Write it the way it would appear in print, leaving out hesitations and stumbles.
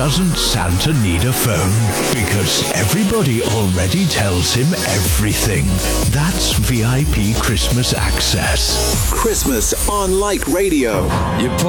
doesn't Santa need a phone? Because everybody already tells him everything. That's VIP Christmas access. Christmas on Like Radio. You